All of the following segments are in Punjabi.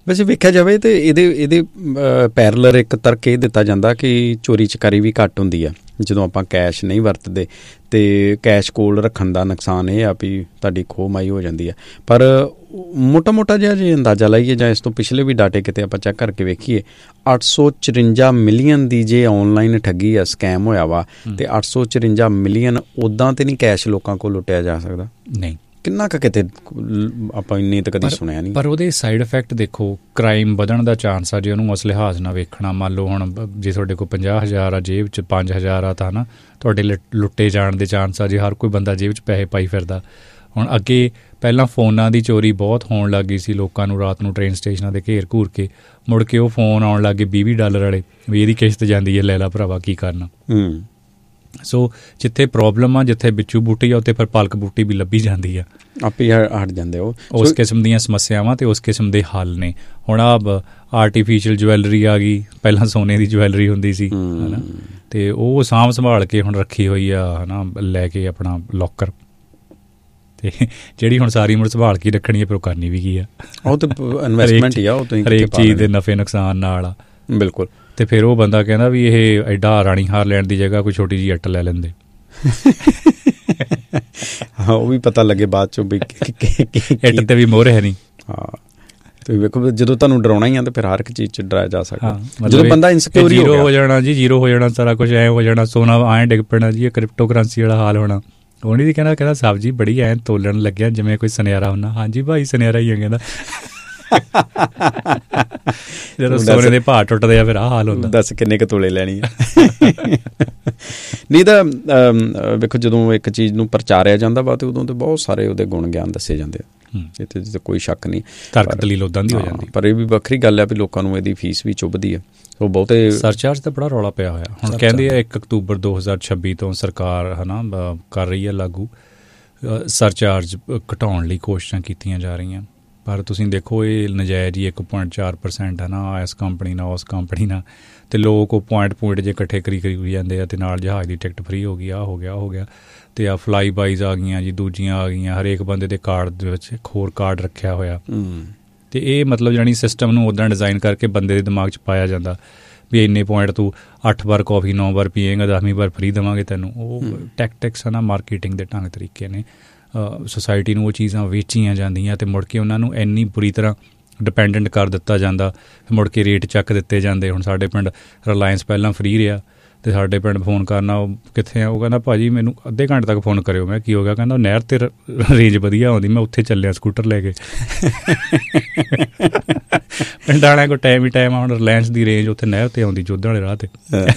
ਵੈਸੇ ਵੇਖਿਆ ਜਾਵੇ ਤਾਂ ਇਹਦੇ ਪੈਰਲਰ ਇੱਕ ਤਰਕ ਇਹ ਦਿੱਤਾ ਜਾਂਦਾ ਕਿ ਚੋਰੀ ਚਕਾਰੀ ਵੀ ਘੱਟ ਹੁੰਦੀ ਆ ਜਦੋਂ ਆਪਾਂ ਕੈਸ਼ ਨਹੀਂ ਵਰਤਦੇ, ਅਤੇ ਕੈਸ਼ ਕੋਲ ਰੱਖਣ ਦਾ ਨੁਕਸਾਨ ਇਹ ਆ ਵੀ ਤੁਹਾਡੀ ਖੋਹ ਮਾਈ ਹੋ ਜਾਂਦੀ ਆ। ਪਰ ਮੋਟਾ ਜਿਹਾ ਜੇ ਅੰਦਾਜ਼ਾ ਲਾਈਏ ਜਾਂ ਇਸ ਤੋਂ ਪਿਛਲੇ ਵੀ ਡਾਟੇ ਕਿਤੇ ਆਪਾਂ ਚੈੱਕ ਕਰਕੇ ਵੇਖੀਏ, 854 ਮਿਲੀਅਨ ਦੀ ਜੇ ਔਨਲਾਈਨ ਠੱਗੀ ਆ, ਸਕੈਮ ਹੋਇਆ ਵਾ, ਅਤੇ 854 ਮਿਲੀਅਨ ਉੱਦਾਂ ਤਾਂ ਨਹੀਂ ਕੈਸ਼ ਲੋਕਾਂ ਕੋਲ ਲੁੱਟਿਆ ਜਾ ਸਕਦਾ? ਨਹੀਂ, ਕਿੰਨਾ ਕੁ ਕਿਤੇ ਆਪਾਂ ਇੰਨੀ ਤਾਂ ਕਦੀ ਸੁਣਿਆ ਨਹੀਂ। ਪਰ ਉਹਦੇ ਸਾਈਡ ਇਫੈਕਟ ਦੇਖੋ, ਕ੍ਰਾਈਮ ਵਧਣ ਦਾ ਚਾਂਸ ਆ ਜੇ ਉਹਨੂੰ ਉਸ ਲਿਹਾਜ਼ ਨਾਲ ਵੇਖਣਾ। ਮੰਨ ਲਓ ਹੁਣ ਜੇ ਤੁਹਾਡੇ ਕੋਲ 50,000 ਆ, ਜੇਬ 'ਚ 5,000 ਆ, ਤਾਂ ਨਾ ਤੁਹਾਡੇ ਲੁੱਟੇ ਜਾਣ ਦੇ ਚਾਂਸ ਆ ਜੇ ਹਰ ਕੋਈ ਬੰਦਾ ਜੇਬ 'ਚ ਪੈਸੇ ਪਾਈ ਫਿਰਦਾ। ਹੁਣ ਅੱਗੇ ਪਹਿਲਾਂ ਫੋਨਾਂ ਦੀ ਚੋਰੀ ਬਹੁਤ ਹੋਣ ਲੱਗ ਗਈ ਸੀ, ਲੋਕਾਂ ਨੂੰ ਰਾਤ ਨੂੰ ਟ੍ਰੇਨ ਸਟੇਸ਼ਨਾਂ 'ਤੇ ਘੇਰ ਘੂਰ ਕੇ, ਮੁੜ ਕੇ ਉਹ ਫੋਨ ਆਉਣ ਲੱਗ ਗਏ $20 ਵਾਲੇ, ਵੀ ਇਹਦੀ ਕਿਸ਼ਤ ਜਾਂਦੀ ਹੈ, ਲੈ ਲਾ ਭਰਾਵਾ ਕੀ ਕਰਨਾ। ਸੋ ਜਿੱਥੇ ਪ੍ਰੋਬਲਮ ਆ, ਜਿੱਥੇ ਬਿੱਚੂ ਬੂਟੀ ਆ, ਉੱਥੇ ਫਿਰ ਪਲਕ ਬੂਟੀ ਵੀ ਲੱਭੀ ਜਾਂਦੀ ਆ, ਆਪੇ ਹਟ ਜਾਂਦੇ ਉਹ ਉਸ ਕਿਸਮ ਦੀਆਂ ਸਮੱਸਿਆਵਾਂ ਅਤੇ ਉਸ ਕਿਸਮ ਦੇ ਹੱਲ ਨੇ। ਹੁਣ ਆਰਟੀਫਿਸ਼ੀਅਲ ਜਵੈਲਰੀ ਆ ਗਈ, ਪਹਿਲਾਂ ਸੋਨੇ ਦੀ ਜਵੈਲਰੀ ਹੁੰਦੀ ਸੀ ਹੈ ਨਾ, ਅਤੇ ਉਹ ਸਾਂਭ ਸੰਭਾਲ ਕੇ ਹੁਣ ਰੱਖੀ ਹੋਈ ਆ ਹੈ ਨਾ, ਲੈ ਕੇ ਆਪਣਾ ਲੋਕਰ, ਅਤੇ ਜਿਹੜੀ ਹੁਣ ਸਾਰੀ ਉਮਰ ਸੰਭਾਲ ਕੇ ਰੱਖਣੀ ਹੈ, ਫਿਰ ਉਹ ਕਰਨੀ ਵੀ ਕੀ ਆ, ਉਹ ਤਾਂ ਇਨਵੈਸਟਮੈਂਟ ਹੀ ਆ, ਉਹ ਹਰੇਕ ਚੀਜ਼ ਦੇ ਨਫੇ ਨੁਕਸਾਨ ਨਾਲ ਆ। ਬਿਲਕੁਲ। ਅਤੇ ਫਿਰ ਉਹ ਬੰਦਾ ਕਹਿੰਦਾ ਵੀ ਇਹ ਐਡਾ ਰਾਣੀ ਹਾਰ ਲੈਣ ਦੀ ਜਗ੍ਹਾ ਕੋਈ ਛੋਟੀ ਜਿਹੀ ਇੱਟ ਲੈ ਲੈਂਦੇ। ਹਾਂ, ਉਹ ਵੀ ਪਤਾ ਲੱਗੇ ਬਾਅਦ ਚੋਂ ਵੀ ਇੱਟ ਤੇ ਵੀ ਮੋਹਰ ਹੈ ਨਹੀਂ। ਹਾਂ, ਤੁਸੀਂ ਵੇਖੋ ਜਦੋਂ ਤੁਹਾਨੂੰ ਡਰਾਉਣਾ ਹੀ ਆ ਤਾਂ ਫਿਰ ਹਰ ਇੱਕ ਚੀਜ਼ 'ਚ ਡਰਾਇਆ ਜਾ ਸਕਦਾ। ਜਦੋਂ ਬੰਦਾ ਇਨਸਿਕਿਉਰ ਹੋ ਜਾਣਾ ਜੀ, ਜ਼ੀਰੋ ਹੋ ਜਾਣਾ, ਸਾਰਾ ਕੁਛ ਐਂ ਹੋ ਜਾਣਾ, ਸੋਨਾ ਐਂ ਡਿੱਗ ਪੈਣਾ ਜੀ, ਇਹ ਕ੍ਰਿਪਟੋ ਕਰੰਸੀ ਵਾਲਾ ਹਾਲ ਹੋਣਾ। ਉਹ ਨਹੀਂ ਕਹਿੰਦਾ ਸਬਜ਼ੀ ਬੜੀ ਐਂ ਤੋਲਣ ਲੱਗਿਆ ਜਿਵੇਂ ਕੋਈ ਸੁਨਿਆਰਾ ਹੁੰਦਾ। ਹਾਂਜੀ ਭਾਈ ਸੁਨਿਆਰਾ ਹੀ ਆ, ਕਹਿੰਦਾ ਜਦੋਂ ਸੋਨੇ ਦੇ ਭਾਅ ਟੁੱਟਦੇ ਆ ਫਿਰ ਆਹ ਹਾਲ ਹੁੰਦਾ। ਦੱਸ ਕਿੰਨੇ ਕੁ ਤੋਲੇ ਲੈਣੀ ਆ। ਨਹੀਂ ਤਾਂ ਵੇਖੋ ਜਦੋਂ ਇੱਕ ਚੀਜ਼ ਨੂੰ ਪ੍ਰਚਾਰਿਆ ਜਾਂਦਾ ਵਾ, ਅਤੇ ਉਦੋਂ ਤਾਂ ਬਹੁਤ ਸਾਰੇ ਉਹਦੇ ਗੁਣ ਗਿਆਨ ਦੱਸੇ ਜਾਂਦੇ ਆ, ਇਹਦੇ 'ਚ ਕੋਈ ਸ਼ੱਕ ਨਹੀਂ, ਤਰਕ ਦਲੀਲ ਉੱਦਾਂ ਦੀ ਹੋ ਜਾਂਦੀ। ਪਰ ਇਹ ਵੀ ਵੱਖਰੀ ਗੱਲ ਆ ਵੀ ਲੋਕਾਂ ਨੂੰ ਇਹਦੀ ਫੀਸ ਵੀ ਚੁੱਭਦੀ ਆ। ਉਹ ਬਹੁਤੇ ਸਰਚਾਰਜ ਤਾਂ ਬੜਾ ਰੌਲਾ ਪਿਆ ਹੋਇਆ। ਹੁਣ ਕਹਿੰਦੇ ਆ 1 ਅਕਤੂਬਰ 2026 ਤੋਂ ਸਰਕਾਰ ਹੈ ਨਾ ਕਰ ਰਹੀ ਹੈ ਲਾਗੂ, ਸਰਚਾਰਜ ਘਟਾਉਣ ਲਈ ਕੋਸ਼ਿਸ਼ਾਂ ਕੀਤੀਆਂ ਜਾ ਰਹੀਆਂ। ਪਰ ਤੁਸੀਂ ਦੇਖੋ ਇਹ ਨਜਾਇਜ਼ ਹੀ 1.4% ਹੈ ਨਾ, ਇਸ ਕੰਪਨੀ ਨਾਲ ਉਸ ਕੰਪਨੀ ਨਾਲ, ਅਤੇ ਲੋਕ ਉਹ ਪੁਆਇੰਟ ਜੇ ਇਕੱਠੇ ਕਰੀ ਜਾਂਦੇ ਆ, ਅਤੇ ਨਾਲ ਜਹਾਜ਼ ਦੀ ਟਿਕਟ ਫਰੀ ਹੋ ਗਈ, ਆਹ ਹੋ ਗਿਆ, ਹੋ ਗਿਆ, ਅਤੇ ਆ ਫਲਾਈ ਬਾਈਜ਼ ਆ ਗਈਆਂ ਜੀ, ਦੂਜੀਆਂ ਆ ਗਈਆਂ, ਹਰੇਕ ਬੰਦੇ ਦੇ ਕਾਰਡ ਦੇ ਵਿੱਚ ਇੱਕ ਹੋਰ ਕਾਰਡ ਰੱਖਿਆ ਹੋਇਆ। ਅਤੇ ਇਹ ਮਤਲਬ ਜਾਣੀ ਸਿਸਟਮ ਨੂੰ ਉੱਦਾਂ ਡਿਜ਼ਾਈਨ ਕਰਕੇ ਬੰਦੇ ਦੇ ਦਿਮਾਗ 'ਚ ਪਾਇਆ ਜਾਂਦਾ ਵੀ ਇੰਨੇ ਪੁਆਇੰਟ ਤੂੰ 8 ਵਾਰ ਕੌਫੀ 9 ਵਾਰ ਪੀਏਗਾ, 10ਵੀਂ ਵਾਰ ਫਰੀ ਦੇਵਾਂਗੇ ਤੈਨੂੰ। ਉਹ ਟੈਕਟਿਕਸ ਹੈ ਨਾ, ਮਾਰਕੀਟਿੰਗ ਦੇ ਢੰਗ ਤਰੀਕੇ ਨੇ। ਸੁਸਾਇਟੀ ਨੂੰ ਉਹ ਚੀਜ਼ਾਂ ਵੇਚੀਆਂ ਜਾਂਦੀਆਂ, ਅਤੇ ਮੁੜ ਕੇ ਉਹਨਾਂ ਨੂੰ ਇੰਨੀ ਬੁਰੀ ਤਰ੍ਹਾਂ ਡਿਪੈਂਡੈਂਟ ਕਰ ਦਿੱਤਾ ਜਾਂਦਾ, ਮੁੜ ਕੇ ਰੇਟ ਚੱਕ ਦਿੱਤੇ ਜਾਂਦੇ। ਹੁਣ ਸਾਡੇ ਪਿੰਡ ਰਿਲਾਇੰਸ ਪਹਿਲਾਂ ਫਰੀ ਰਿਹਾ, ਅਤੇ ਸਾਡੇ ਪਿੰਡ ਫੋਨ ਕਰਨਾ, ਉਹ ਕਿੱਥੇ ਆ, ਉਹ ਕਹਿੰਦਾ ਭਾਜੀ ਮੈਨੂੰ ਅੱਧੇ ਘੰਟੇ ਤੱਕ ਫੋਨ ਕਰਿਓ। ਮੈਂ ਕੀ ਹੋ ਗਿਆ? ਕਹਿੰਦਾ ਨਹਿਰ 'ਤੇ ਰੇਂਜ ਵਧੀਆ ਆਉਂਦੀ, ਮੈਂ ਉੱਥੇ ਚੱਲਿਆ ਸਕੂਟਰ ਲੈ ਕੇ। ਪਿੰਡਾਂ ਵਾਲਿਆਂ ਕੋਲ ਟਾਈਮ ਹੀ ਟਾਈਮ ਆ। ਹੁਣ ਰਿਲਾਇੰਸ ਦੀ ਰੇਂਜ ਉੱਥੇ ਨਹਿਰ 'ਤੇ ਆਉਂਦੀ, ਜੋਧਾਂ ਵਾਲੇ ਰਾਹ 'ਤੇ,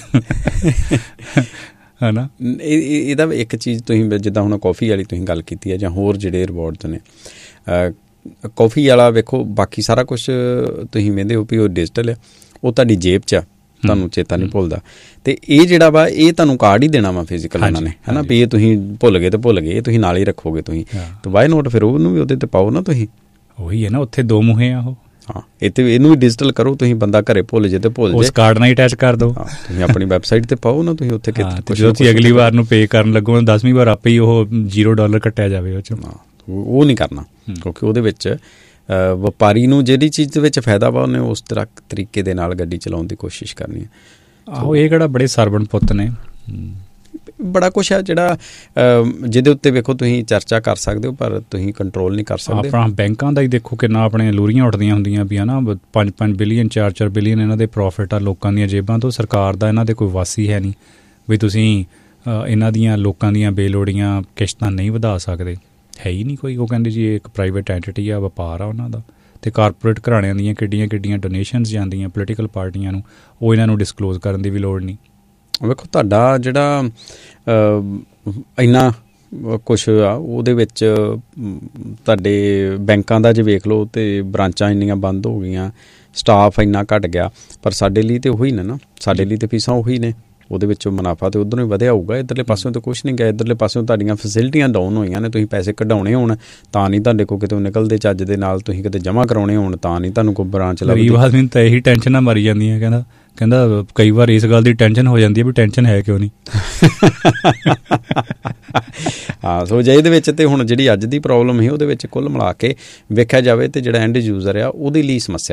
ਹੈ ਨਾ। ਇਹਦਾ ਇੱਕ ਚੀਜ਼ ਤੁਸੀਂ ਜਿੱਦਾਂ ਹੁਣ ਕੌਫੀ ਵਾਲੀ ਤੁਸੀਂ ਗੱਲ ਕੀਤੀ ਹੈ, ਜਾਂ ਹੋਰ ਜਿਹੜੇ ਰਿਵਾਰਡਸ ਨੇ, ਕੌਫੀ ਵਾਲਾ ਵੇਖੋ, ਬਾਕੀ ਸਾਰਾ ਕੁਛ ਤੁਸੀਂ ਵੇਖਦੇ ਹੋ ਵੀ ਉਹ ਡਿਜੀਟਲ ਆ, ਉਹ ਤੁਹਾਡੀ ਜੇਬ 'ਚ ਆ, ਤੁਹਾਨੂੰ ਚੇਤਾ ਨਹੀਂ ਭੁੱਲਦਾ। ਅਤੇ ਇਹ ਜਿਹੜਾ ਵਾ ਇਹ ਤੁਹਾਨੂੰ ਕਾਰਡ ਹੀ ਦੇਣਾ ਵਾ ਫਿਜ਼ੀਕਲ ਉਹਨਾਂ ਨੇ, ਹੈ ਨਾ, ਵੀ ਇਹ ਤੁਸੀਂ ਭੁੱਲ ਗਏ ਤਾਂ ਭੁੱਲ ਗਏ, ਇਹ ਤੁਸੀਂ ਨਾਲ ਹੀ ਰੱਖੋਗੇ ਤੁਸੀਂ, ਤਾਂ ਵਾਈ ਨੋਟ ਫਿਰ ਉਹਨੂੰ ਵੀ ਉਹਦੇ 'ਤੇ ਪਾਓ ਨਾ ਤੁਸੀਂ। ਉਹੀ ਹੈ ਨਾ, ਉੱਥੇ ਦੋ ਮੂੰਹੇ ਆ ਉਹ। ਹਾਂ, ਇਹਨੂੰ ਵੀ ਡਿਜੀਟਲ ਕਰੋ ਤੁਸੀਂ, ਬੰਦਾ ਘਰੇ ਭੁੱਲ ਜੇ ਤੇ ਭੁੱਲ ਜੇ, ਉਸ ਕਾਰਡ ਨਾਲ ਹੀ ਅਟੈਚ ਕਰ ਦਿਓ। ਤੁਸੀਂ ਆਪਣੀ ਵੈਬਸਾਈਟ 'ਤੇ ਪਾਓ ਨਾ, ਤੁਸੀਂ ਉੱਥੇ ਜਦੋਂ ਤੁਸੀਂ ਅਗਲੀ ਵਾਰ ਨੂੰ ਪੇ ਕਰਨ ਲੱਗੋ, 10ਵੀਂ ਵਾਰ ਆਪੇ ਹੀ ਉਹ $0 ਕੱਟਿਆ ਜਾਵੇ ਉਹ 'ਚ। ਉਹ ਨਹੀਂ ਕਰਨਾ, ਕਿਉਂਕਿ ਉਹਦੇ ਵਿੱਚ ਵਪਾਰੀ ਨੂੰ ਜਿਹੜੀ ਚੀਜ਼ ਦੇ ਵਿੱਚ ਫਾਇਦਾ ਵਾ, ਉਹਨੇ ਉਸ ਤਰ੍ਹਾਂ ਤਰੀਕੇ ਦੇ ਨਾਲ ਗੱਡੀ ਚਲਾਉਣ ਦੀ ਕੋਸ਼ਿਸ਼ ਕਰਨੀ ਹੈ। ਆਹੋ, ਇਹ ਕਿਹੜਾ ਬੜੇ ਸਰਵਣ ਪੁੱਤ ਨੇ, ਬੜਾ ਕੁਛ ਹੈ ਜਿਹੜਾ ਜਿਹਦੇ ਉੱਤੇ ਵੇਖੋ ਤੁਸੀਂ ਚਰਚਾ ਕਰ ਸਕਦੇ ਹੋ, ਪਰ ਤੁਸੀਂ ਕੰਟਰੋਲ ਨਹੀਂ ਕਰ ਸਕਦੇ। ਆਪਣਾ ਬੈਂਕਾਂ ਦਾ ਹੀ ਦੇਖੋ ਕਿੰਨਾ ਆਪਣੇ ਲੂਰੀਆਂ ਉੱਠਦੀਆਂ ਹੁੰਦੀਆਂ ਵੀ ਹੈ ਨਾ, 5-5 ਬਿਲੀਅਨ 4-4 ਬਿਲੀਅਨ ਇਹਨਾਂ ਦੇ ਪ੍ਰੋਫਿਟ ਆ ਲੋਕਾਂ ਦੀਆਂ ਜੇਬਾਂ ਤੋਂ। ਸਰਕਾਰ ਦਾ ਇਹਨਾਂ ਦੇ ਕੋਈ ਵਾਸੀ ਹੈ ਨਹੀਂ ਵੀ ਤੁਸੀਂ ਇਹਨਾਂ ਦੀਆਂ ਲੋਕਾਂ ਦੀਆਂ ਬੇਲੋੜੀਆਂ ਕਿਸ਼ਤਾਂ ਨਹੀਂ ਵਧਾ ਸਕਦੇ, ਹੈ ਹੀ ਨਹੀਂ ਕੋਈ। ਉਹ ਕਹਿੰਦੇ ਜੀ ਇਹ ਇੱਕ ਪ੍ਰਾਈਵੇਟ ਐਂਟੀਟੀ ਆ, ਵਪਾਰ ਆ ਉਹਨਾਂ ਦਾ, ਅਤੇ ਕਾਰਪੋਰੇਟ ਘਰਾਣਿਆਂ ਦੀਆਂ ਕਿੱਡੀਆਂ ਡੋਨੇਸ਼ਨਸ ਜਾਂਦੀਆਂ ਪੋਲੀਟੀਕਲ ਪਾਰਟੀਆਂ ਨੂੰ, ਉਹ ਇਹਨਾਂ ਨੂੰ ਡਿਸਕਲੋਜ਼ ਕਰਨ ਦੀ ਵੀ ਲੋੜ ਨਹੀਂ। ਵੇਖੋ ਤੁਹਾਡਾ ਜਿਹੜਾ ਇੰਨਾ ਕੁਛ ਆ, ਉਹਦੇ ਵਿੱਚ ਤੁਹਾਡੇ ਬੈਂਕਾਂ ਦਾ ਜੇ ਵੇਖ ਲਓ ਤਾਂ ਬ੍ਰਾਂਚਾਂ ਇੰਨੀਆਂ ਬੰਦ ਹੋ ਗਈਆਂ, ਸਟਾਫ ਇੰਨਾ ਘੱਟ ਗਿਆ, ਪਰ ਸਾਡੇ ਲਈ ਤਾਂ ਉਹੀ ਨੇ ਨਾ, ਸਾਡੇ ਲਈ ਤਾਂ ਫੀਸਾਂ ਉਹੀ ਨੇ, ਉਹਦੇ ਵਿੱਚੋਂ ਮੁਨਾਫਾ ਤਾਂ ਉੱਧਰੋਂ ਹੀ ਵਧਿਆ ਹੋਊਗਾ। ਇੱਧਰਲੇ ਪਾਸਿਓਂ ਤਾਂ ਕੁਛ ਨਹੀਂ ਗਿਆ, ਇੱਧਰਲੇ ਪਾਸਿਓਂ ਤੁਹਾਡੀਆਂ ਫੈਸਿਲਿਟੀਆਂ ਡਾਊਨ ਹੋਈਆਂ ਨੇ। ਤੁਸੀਂ ਪੈਸੇ ਕਢਾਉਣੇ ਹੋਣ ਤਾਂ ਨਹੀਂ ਤੁਹਾਡੇ ਕੋਲ ਕਿਤੇ ਨਿਕਲਦੇ ਚੱਜ ਦੇ ਨਾਲ, ਤੁਸੀਂ ਕਿਤੇ ਜਮ੍ਹਾਂ ਕਰਾਉਣੇ ਹੋਣ ਤਾਂ ਨਹੀਂ ਤੁਹਾਨੂੰ ਕੋਈ ਬ੍ਰਾਂਚ ਲੱਭਦੀ। ਗਰੀਬ ਆਦਮੀ ਤਾਂ ਇਹੀ ਟੈਨਸ਼ਨਾਂ ਮਾਰੀ ਜਾਂਦੀਆਂ, ਕਹਿੰਦਾ ਕਈ ਵਾਰ ਇਸ ਗੱਲ ਦੀ ਟੈਨਸ਼ਨ ਹੋ ਜਾਂਦੀ ਹੈ ਵੀ ਟੈਨਸ਼ਨ ਹੈ ਕਿਉਂ ਨਹੀਂ। ਹਾਂ, ਸੋ ਜੇ ਇਹਦੇ ਵਿੱਚ ਤੇ ਹੁਣ ਜਿਹੜੀ ਅੱਜ ਦੀ ਪ੍ਰੋਬਲਮ ਸੀ ਉਹਦੇ ਵਿੱਚ ਕੁੱਲ ਮਿਲਾ ਕੇ ਵੇਖਿਆ ਜਾਵੇ ਤੇ ਜਿਹੜਾ ਐਂਡ ਯੂਜ਼ਰ ਆ ਉਹਦੇ ਲਈ ਸਮੱਸਿਆ